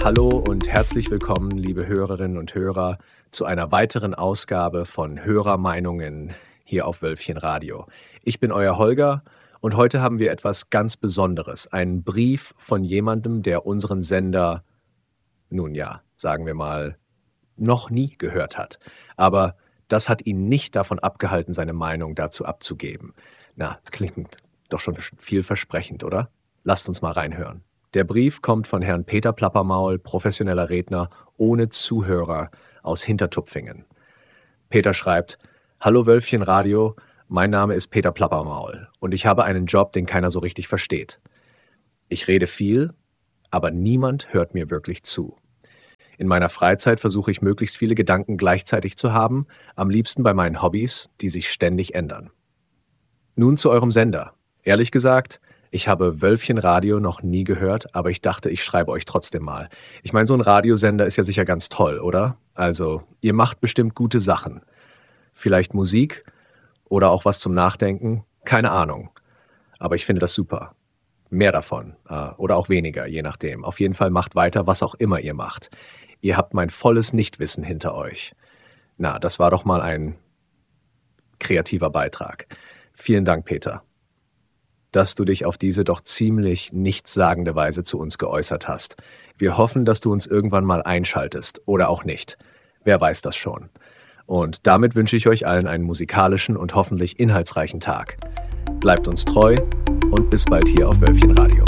Hallo und herzlich willkommen, liebe Hörerinnen und Hörer, zu einer weiteren Ausgabe von Hörermeinungen hier auf Wölfchen Radio. Ich bin euer Holger und heute haben wir etwas ganz Besonderes. Einen Brief von jemandem, der unseren Sender, nun ja, sagen wir mal, noch nie gehört hat. Aber das hat ihn nicht davon abgehalten, seine Meinung dazu abzugeben. Na, das klingt doch schon vielversprechend, oder? Lasst uns mal reinhören. Der Brief kommt von Herrn Peter Plappermaul, professioneller Redner, ohne Zuhörer aus Hintertupfingen. Peter schreibt: Hallo Wölfchen Radio, mein Name ist Peter Plappermaul und ich habe einen Job, den keiner so richtig versteht. Ich rede viel, aber niemand hört mir wirklich zu. In meiner Freizeit versuche ich möglichst viele Gedanken gleichzeitig zu haben, am liebsten bei meinen Hobbys, die sich ständig ändern. Nun zu eurem Sender. Ehrlich gesagt, ich habe Wölfchen Radio noch nie gehört, aber ich dachte, ich schreibe euch trotzdem mal. Ich meine, so ein Radiosender ist ja sicher ganz toll, oder? Also, ihr macht bestimmt gute Sachen. Vielleicht Musik oder auch was zum Nachdenken, keine Ahnung. Aber ich finde das super. Mehr davon oder auch weniger, je nachdem. Auf jeden Fall macht weiter, was auch immer ihr macht. Ihr habt mein volles Nichtwissen hinter euch. Na, das war doch mal ein kreativer Beitrag. Vielen Dank, Peter, dass du dich auf diese doch ziemlich nichtssagende Weise zu uns geäußert hast. Wir hoffen, dass du uns irgendwann mal einschaltest oder auch nicht. Wer weiß das schon. Und damit wünsche ich euch allen einen musikalischen und hoffentlich inhaltsreichen Tag. Bleibt uns treu und bis bald hier auf Wölfchen Radio.